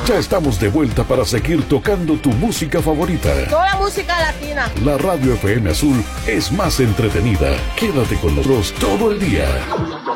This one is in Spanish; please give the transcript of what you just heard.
Ya estamos de vuelta para seguir tocando tu música favorita. Toda música latina. La Radio FM Azul es más entretenida. Quédate con nosotros todo el día.